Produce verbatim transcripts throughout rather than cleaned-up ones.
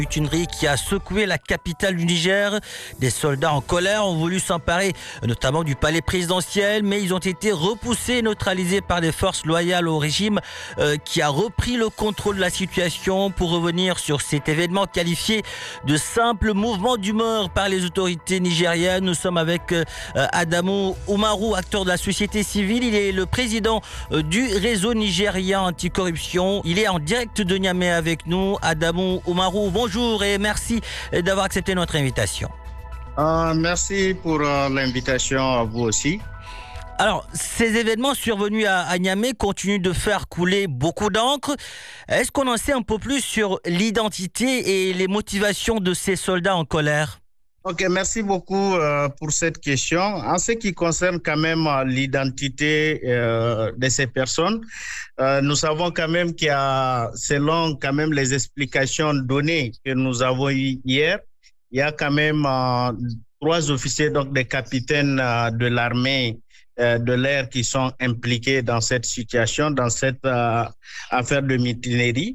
Mutinerie qui a secoué la capitale du Niger. Des soldats en colère ont voulu s'emparer notamment du palais présidentiel, mais ils ont été repoussés et neutralisés par des forces loyales au régime euh, qui a repris le contrôle de la situation. Pour revenir sur cet événement qualifié de simple mouvement d'humeur par les autorités nigériennes, nous sommes avec euh, Adamou Oumarou, acteur de la société civile. Il est le président euh, du réseau nigérien anticorruption. Il est en direct de Niamey avec nous. Adamou Oumarou, bonjour. Bonjour et merci d'avoir accepté notre invitation. Euh, merci pour euh, l'invitation à vous aussi. Alors, ces événements survenus à, à Niamey continuent de faire couler beaucoup d'encre. Est-ce qu'on en sait un peu plus sur l'identité et les motivations de ces soldats en colère ? Ok, merci beaucoup euh, pour cette question. En ce qui concerne quand même euh, l'identité euh, de ces personnes, euh, nous savons quand même qu'il y a, selon quand même les explications données que nous avons eues hier, il y a quand même euh, trois officiers, donc des capitaines euh, de l'armée euh, de l'air qui sont impliqués dans cette situation, dans cette euh, affaire de mutinerie.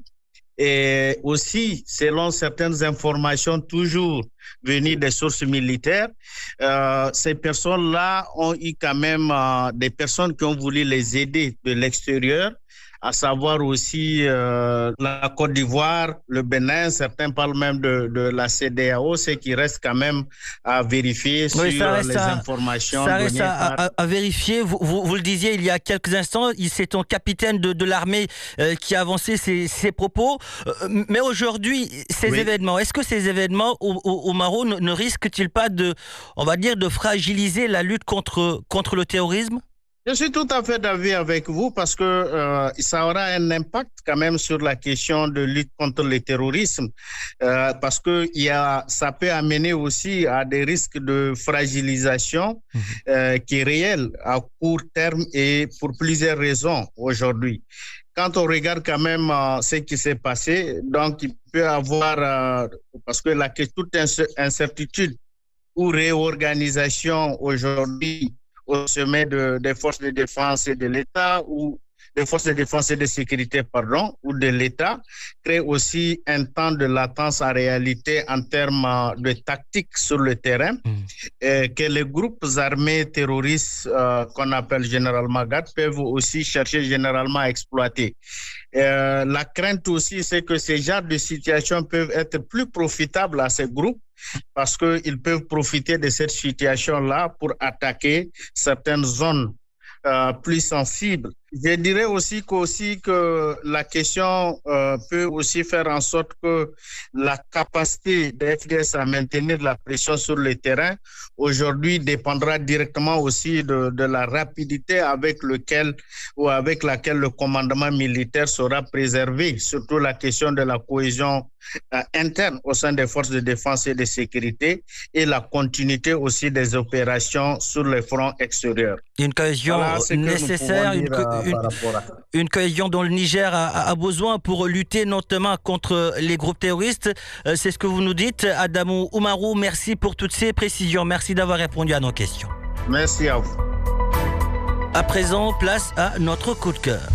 Et aussi, selon certaines informations toujours venues des sources militaires, euh, ces personnes-là ont eu quand même euh, des personnes qui ont voulu les aider de l'extérieur, à savoir aussi euh, la Côte d'Ivoire, le Bénin, certains parlent même de, de la C E D E A O, ce qui reste quand même à vérifier oui, sur les à, informations ça données reste à, par... à, à vérifier. Vous, vous, vous le disiez il y a quelques instants, c'est ton capitaine de, de l'armée euh, qui a avancé ses, ses propos. Euh, mais aujourd'hui, ces oui. événements, est-ce que ces événements au, au, au Maroc ne, ne risquent-ils pas de, on va dire, de fragiliser la lutte contre, contre le terrorisme ? Je suis tout à fait d'avis avec vous parce que euh, ça aura un impact quand même sur la question de lutte contre le terrorisme euh, parce que il y a, ça peut amener aussi à des risques de fragilisation mmh. euh, qui est réel à court terme et pour plusieurs raisons aujourd'hui. Quand on regarde quand même euh, ce qui s'est passé, donc il peut y avoir, euh, parce que la, toute incertitude ou réorganisation aujourd'hui au sommet de, des forces de défense et de l'État ou des forces de défense et de sécurité, pardon, ou de l'État, crée aussi un temps de latence en réalité en termes de tactique sur le terrain mmh. et que les groupes armés terroristes euh, qu'on appelle généralement G A D peuvent aussi chercher généralement à exploiter. Euh, la crainte aussi, c'est que ces genres de situations peuvent être plus profitables à ces groupes parce qu'ils peuvent profiter de cette situation-là pour attaquer certaines zones euh, plus sensibles. Je dirais aussi qu'aussi que la question euh, peut aussi faire en sorte que la capacité de F D S à maintenir la pression sur le terrain aujourd'hui dépendra directement aussi de, de la rapidité avec lequel ou avec laquelle le commandement militaire sera préservé, surtout la question de la cohésion euh, interne au sein des forces de défense et de sécurité et la continuité aussi des opérations sur le front extérieur. Une cohésion voilà, nécessaire, une, co- dire, une, une cohésion dont le Niger a, a besoin pour lutter notamment contre les groupes terroristes. Euh, c'est ce que vous nous dites. Adamou Oumarou, merci pour toutes ces précisions. Merci d'avoir répondu à nos questions. Merci à vous. À présent, place à notre coup de cœur.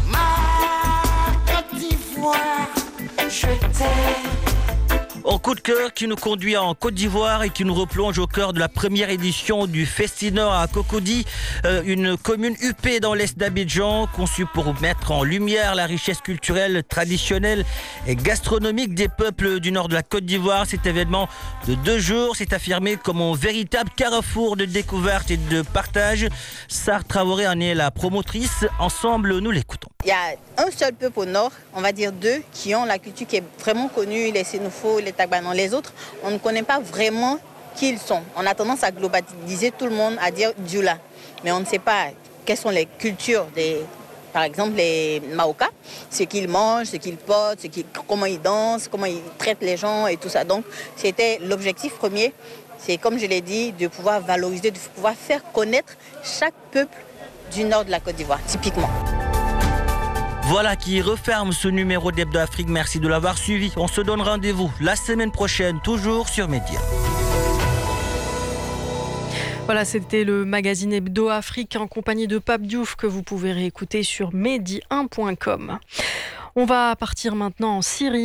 Ma Côte d'Ivoire, je t'aime. Un coup de cœur qui nous conduit en Côte d'Ivoire et qui nous replonge au cœur de la première édition du Festinor à Cocody, euh, une commune huppée dans l'est d'Abidjan, conçue pour mettre en lumière la richesse culturelle, traditionnelle et gastronomique des peuples du nord de la Côte d'Ivoire. Cet événement de deux jours s'est affirmé comme un véritable carrefour de découverte et de partage. Sarah Traoré en est la promotrice. Ensemble, nous l'écoutons. Il y a un seul peuple au nord, on va dire deux, qui ont la culture qui est vraiment connue, les Sénoufo, les Tagbanan. Les autres, on ne connaît pas vraiment qui ils sont. On a tendance à globaliser tout le monde, à dire Djoula. Mais on ne sait pas quelles sont les cultures des... Par exemple, les Maoka, ce qu'ils mangent, ce qu'ils portent, ce qu'ils, comment ils dansent, comment ils traitent les gens et tout ça. Donc, c'était l'objectif premier. C'est, comme je l'ai dit, de pouvoir valoriser, de pouvoir faire connaître chaque peuple du nord de la Côte d'Ivoire, typiquement. Voilà qui referme ce numéro d'Hebdo Afrique. Merci de l'avoir suivi. On se donne rendez-vous la semaine prochaine, toujours sur Média. Voilà, c'était le magazine Hebdo Afrique en compagnie de Pape Diouf que vous pouvez réécouter sur medi un point com. On va partir maintenant en Syrie.